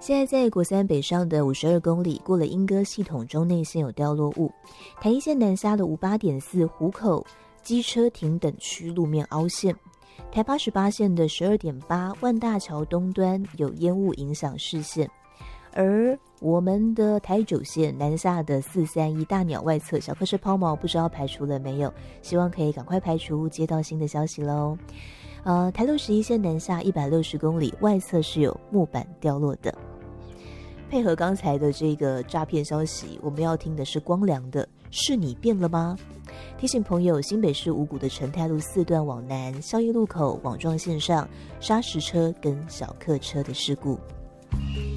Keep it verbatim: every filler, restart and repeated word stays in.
现在在国三北上的五十二公里，过了莺歌系统中内线有掉落物，台一线南下的五八点四湖口机车停等区路面凹陷，台八十八线的十二点八万大桥东端有烟雾影响视线，而我们的台九线南下的四三一大鸟外侧小客车抛锚，不知道排除了没有，希望可以赶快排除，接到新的消息咯。呃，台六十一线南下一百六十公里外侧是有木板掉落的。配合刚才的这个诈骗消息，我们要听的是光良的是你变了吗？提醒朋友，新北市五股的成泰路四段往南孝义路口网状线上砂石车跟小客车的事故。